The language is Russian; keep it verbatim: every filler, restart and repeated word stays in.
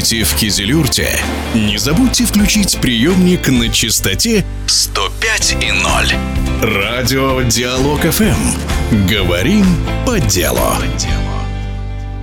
живете в Кизилюрте, не забудьте включить приемник на частоте сто пять и ноль. Радио Диалог эф эм. Говорим по делу.